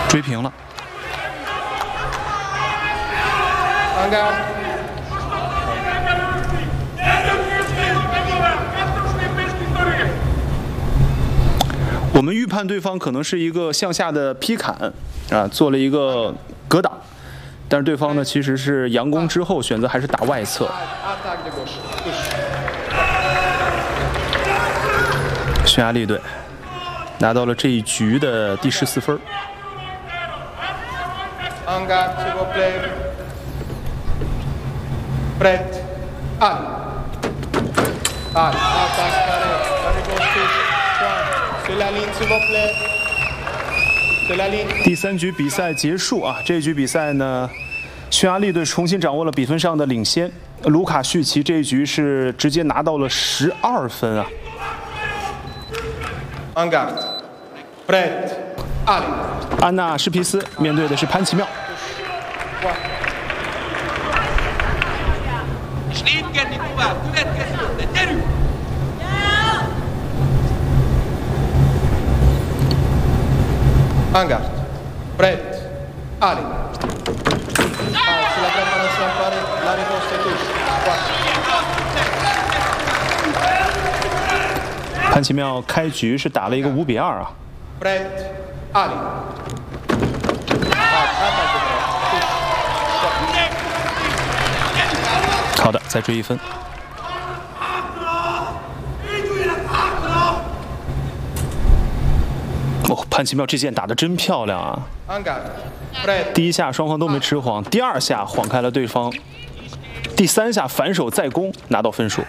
追平了。我们预判对方可能是一个向下的劈砍啊，做了一个格挡，但是对方呢其实是佯攻之后选择还是打外侧。匈牙利队拿到了这一局的第14分。第3局比赛结束啊！这一局比赛呢，匈牙利队重新掌握了比分上的领先。卢卡绪奇这一局是直接拿到了12分啊！安娜施皮斯面对的是潘奇妙。 Angard, Brett, Ali. Sulla preparazione a fare la risposta è tu. 潘奇妙开局是打了一个5比2啊。 Brett, Ali. 好的，再追1分。哦，潘奇妙这剑打得真漂亮啊！第一下双方都没吃晃，第2下晃开了对方，第3下反手再攻，拿到分数。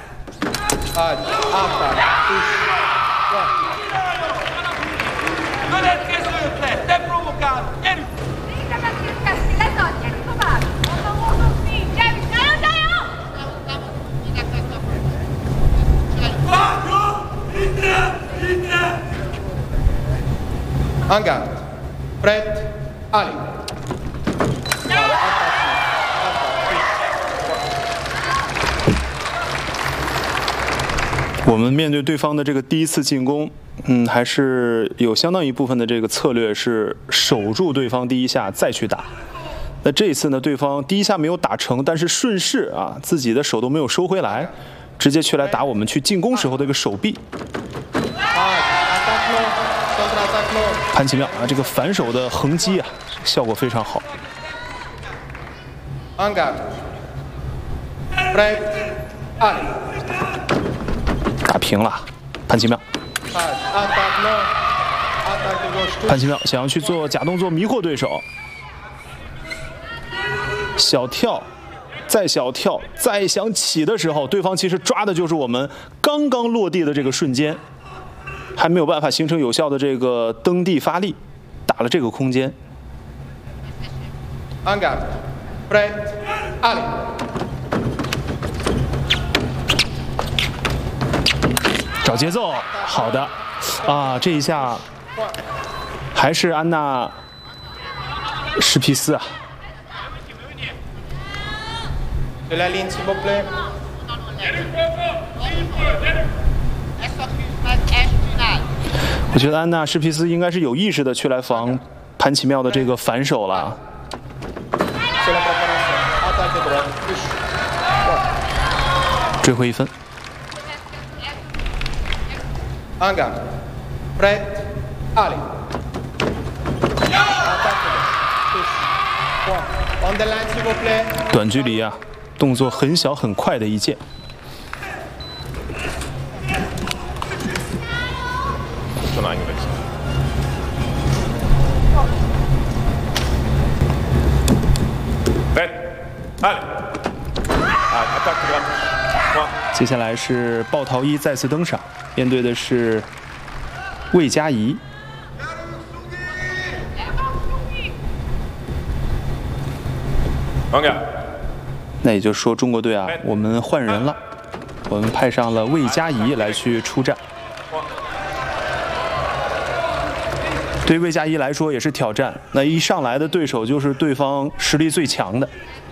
Angard, Brett, Ali. 我们面对对方的这个第1次进攻，还是有相当一部分的这个策略是守住对方第1下再去打。那这一次呢，对方第1下没有打成，但是顺势啊，自己的手都没有收回来，直接去来打我们去进攻时候的一个手臂。潘奇妙啊，这个反手的横击啊，效果非常好。打平了，潘奇妙。潘奇妙想要去做假动作迷惑对手，小跳，再小跳，再想起的时候，对方其实抓的就是我们刚刚落地的这个瞬间。还没有办法形成有效的这个蹬地发力，打了这个空间。 Angard, Brett, Ali. 找节奏，好的，啊，这一下还是安娜施皮斯啊。我觉得安娜施皮斯应该是有意识的去来防潘奇妙的这个反手了。追回1分。 Angard, Brett, Ali. 短距离啊，动作很小很快的一剑。接下来是鲍陶伊再次登场，面对的是魏佳怡。那也就是说，中国队啊，我们换人了，我们派上了魏佳怡来去出战。对于魏佳怡来说也是挑战，那一上来的对手就是对方实力最强的。